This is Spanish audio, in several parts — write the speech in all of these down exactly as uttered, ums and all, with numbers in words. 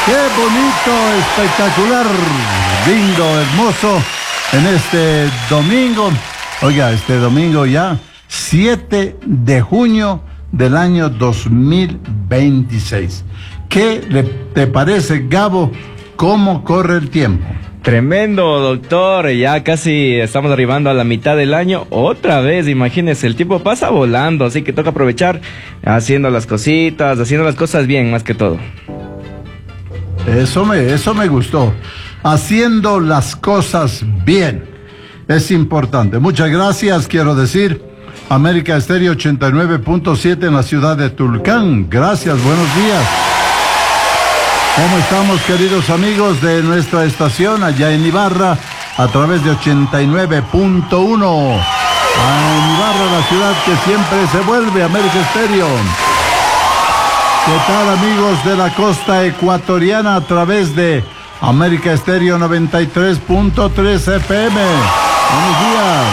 Qué bonito, espectacular, lindo, hermoso en este domingo. Oiga, este domingo ya, siete de junio del año dos mil veintiséis. ¿Qué le, te parece, Gabo, cómo corre el tiempo? Tremendo, doctor, ya casi estamos arribando a la mitad del año, otra vez, imagínese, el tiempo pasa volando, así que toca aprovechar haciendo las cositas, haciendo las cosas bien, más que todo. Eso me, eso me gustó, haciendo las cosas bien, es importante. Muchas gracias, quiero decir, América Estéreo ochenta y nueve punto siete en la ciudad de Tulcán, gracias, buenos días. ¿Cómo estamos, queridos amigos de nuestra estación allá en Ibarra a través de ochenta y nueve punto uno? En Ibarra, la ciudad que siempre se vuelve, América Estéreo. ¿Qué tal, amigos de la costa ecuatoriana a través de América Estéreo noventa y tres punto tres F M? Buenos días.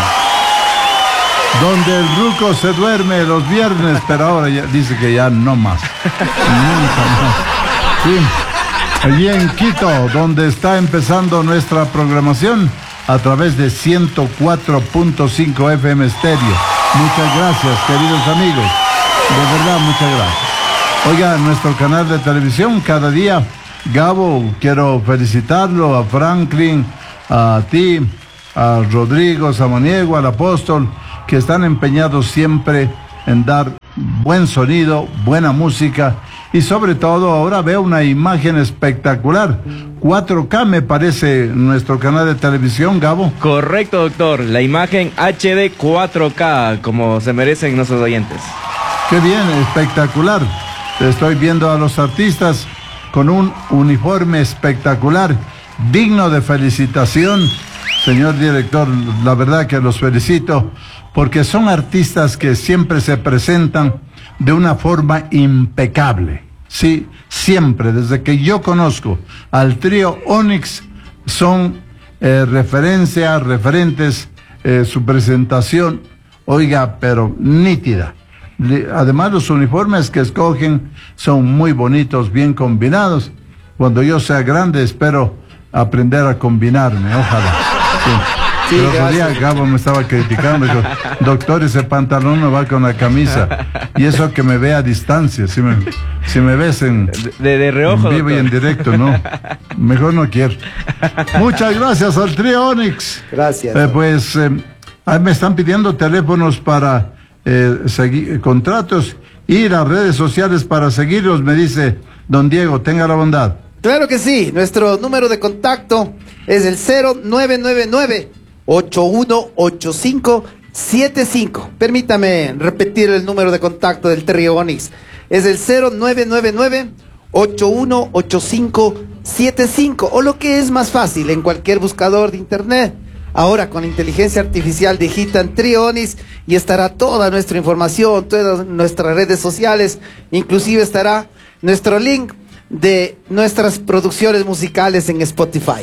Donde el ruco se duerme los viernes, pero ahora ya dice que ya no más. Nunca más. Sí. Allí en Quito, donde está empezando nuestra programación a través de ciento cuatro punto cinco F M Estéreo. Muchas gracias, queridos amigos. De verdad, muchas gracias. Oiga, nuestro canal de televisión, cada día, Gabo, quiero felicitarlo, a Franklin, a ti, a Rodrigo Samaniego, al Apóstol, que están empeñados siempre en dar buen sonido, buena música. Y sobre todo ahora veo una imagen espectacular. cuatro K me parece nuestro canal de televisión, Gabo. Correcto, doctor. La imagen H D cuatro K, como se merecen nuestros oyentes. Qué bien, espectacular. Estoy viendo a los artistas con un uniforme espectacular, digno de felicitación. Señor director, la verdad que los felicito, porque son artistas que siempre se presentan de una forma impecable. Sí, siempre, desde que yo conozco al trío Onyx, son eh, referencia, referentes, eh, su presentación, oiga, pero nítida. Además, los uniformes que escogen son muy bonitos, bien combinados. Cuando yo sea grande, espero aprender a combinarme, ojalá. Sí. Sí, el otro día Gabo me estaba criticando, dijo, doctor, ese pantalón no va con la camisa. Y eso que me ve a distancia, si me, si me ves en, de, de reojo, en vivo doctor. Y en directo, no. Mejor no quiero. Muchas gracias al trío Onyx. Gracias. Eh, pues eh, me están pidiendo teléfonos para eh, seguir, contratos y las redes sociales para seguirlos, me dice don Diego, tenga la bondad. Claro que sí, nuestro número de contacto es el cero nueve nueve nueve, ocho uno ocho cinco siete cinco. Permítame repetir el número de contacto del trío Onyx. Es el cero nueve nueve nueve, ocho uno ocho cinco siete cinco. O lo que es más fácil, en cualquier buscador de internet. Ahora con inteligencia artificial digitan trío Onyx y estará toda nuestra información, todas nuestras redes sociales. Inclusive estará nuestro link de nuestras producciones musicales en Spotify.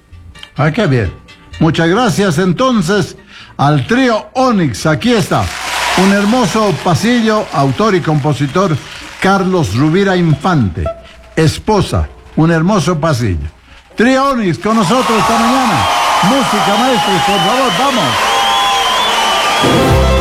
Ah, qué bien. Muchas gracias entonces al trío Onyx. Aquí está, un hermoso pasillo, autor y compositor Carlos Rubira Infante. Esposa, un hermoso pasillo. Trío Onyx con nosotros esta mañana. Música, maestros, por favor, vamos.